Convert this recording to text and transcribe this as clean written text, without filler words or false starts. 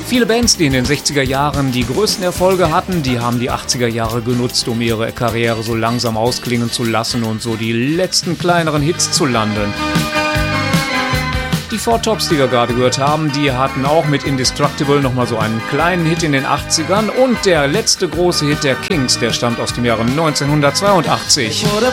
Viele Bands, die in den 60er Jahren die größten Erfolge hatten, die haben die 80er Jahre genutzt, um ihre Karriere so langsam ausklingen zu lassen und so die letzten kleineren Hits zu landen. Die Four Tops, die wir gerade gehört haben, die hatten auch mit Indestructible nochmal so einen kleinen Hit in den 80ern und der letzte große Hit der Kings, der stammt aus dem Jahre 1982.